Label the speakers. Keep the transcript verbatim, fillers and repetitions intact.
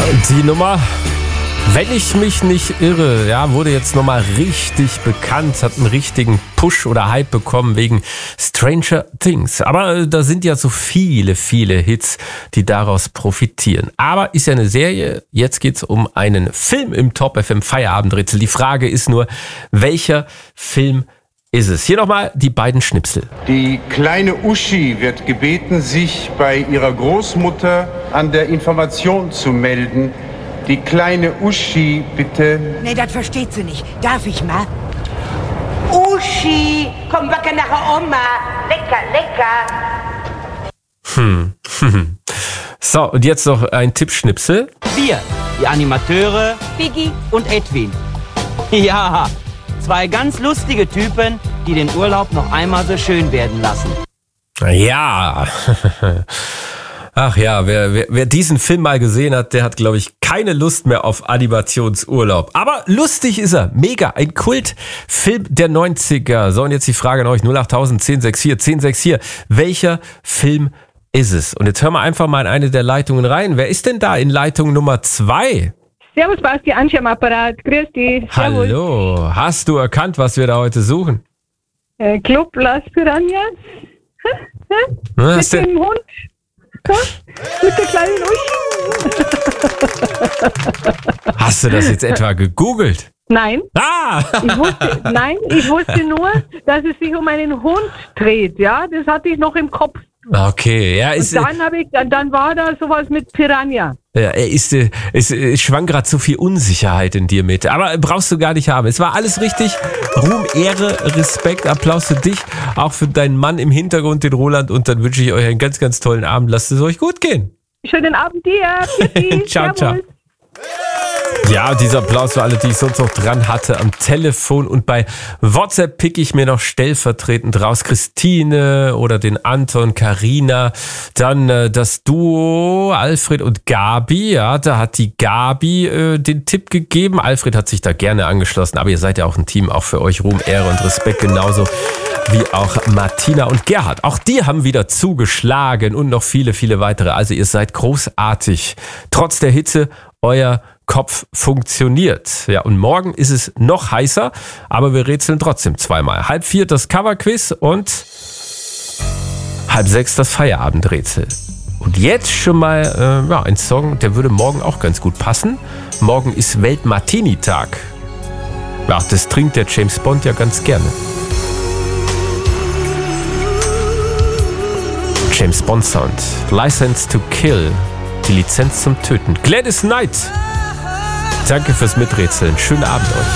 Speaker 1: Die Nummer, wenn ich mich nicht irre, ja, wurde jetzt nochmal richtig bekannt, hat einen richtigen Push oder Hype bekommen wegen Stranger Things. Aber äh, da sind ja so viele, viele Hits, die daraus profitieren. Aber ist ja eine Serie, jetzt geht's um einen Film im Top F M Feierabendrätsel. Die Frage ist nur, welcher Film ist es? Hier nochmal die beiden Schnipsel.
Speaker 2: Die kleine Uschi wird gebeten, sich bei ihrer Großmutter an der Information zu melden. Die kleine Uschi, bitte.
Speaker 3: Nee, das versteht sie nicht. Darf ich mal? Uschi, komm wacker nach der Oma. Lecker, lecker.
Speaker 1: Hm. So, und jetzt noch ein Tippschnipsel.
Speaker 4: Wir, die Animateure
Speaker 3: Biggie
Speaker 4: und Edwin. Ja, zwei ganz lustige Typen, die den Urlaub noch einmal so schön werden lassen.
Speaker 1: Ja. Ach ja, wer, wer, wer diesen Film mal gesehen hat, der hat, glaube ich, keine Lust mehr auf Animationsurlaub. Aber lustig ist er. Mega. Ein Kultfilm der neunziger. So, und jetzt die Frage an euch. null acht tausend, zehn sechs vier, zehn sechs vier. Welcher Film ist es? Und jetzt hören wir einfach mal in eine der Leitungen rein. Wer ist denn da in Leitung Nummer zwei?
Speaker 5: Servus, Basti, Antje am Apparat. Grüß dich. Servus.
Speaker 1: Hallo. Hast du erkannt, was wir da heute suchen?
Speaker 5: Äh, Club Las Piranhas.
Speaker 1: Was
Speaker 5: Mit
Speaker 1: denn?
Speaker 5: dem Hund. Ha? Mit der kleinen Uschi.
Speaker 1: Hast du das jetzt etwa gegoogelt?
Speaker 5: Nein.
Speaker 1: Ah!
Speaker 5: Ich wusste, nein, ich wusste nur, dass es sich um einen Hund dreht. Ja, das hatte ich noch im Kopf.
Speaker 1: Okay, ja, ist,
Speaker 5: Und dann habe ich, dann war da sowas mit Piranha.
Speaker 1: ja, er ist, äh, es, es schwang gerade so viel Unsicherheit in dir mit. Aber brauchst du gar nicht haben. Es war alles richtig. Ruhm, Ehre, Respekt, Applaus für dich, auch für deinen Mann im Hintergrund, den Roland. Und dann wünsche ich euch einen ganz, ganz tollen Abend. Lasst es euch gut gehen.
Speaker 5: Schönen Abend dir. Tschüssi.
Speaker 1: Ciao, ciao.
Speaker 5: Servus.
Speaker 1: Ja, und dieser Applaus für alle, die ich sonst noch dran hatte am Telefon. Und bei WhatsApp pick ich mir noch stellvertretend raus Christine oder den Anton, Carina. Dann äh, das Duo Alfred und Gabi. Ja, da hat die Gabi äh, den Tipp gegeben. Alfred hat sich da gerne angeschlossen. Aber ihr seid ja auch ein Team, auch für euch Ruhm, Ehre und Respekt genauso wie auch Martina und Gerhard. Auch die haben wieder zugeschlagen und noch viele, viele weitere. Also ihr seid großartig. Trotz der Hitze, euer Kopf funktioniert. Ja, und morgen ist es noch heißer, aber wir rätseln trotzdem zweimal. Halb vier das Coverquiz und halb sechs das Feierabendrätsel. Und jetzt schon mal äh, ja, ein Song, der würde morgen auch ganz gut passen. Morgen ist Welt-Martini-Tag. Ja, das trinkt der James Bond ja ganz gerne. James Bond Sound. License to Kill. Die Lizenz zum Töten. Gladys Knight. Danke fürs Miträtseln. Schönen Abend euch.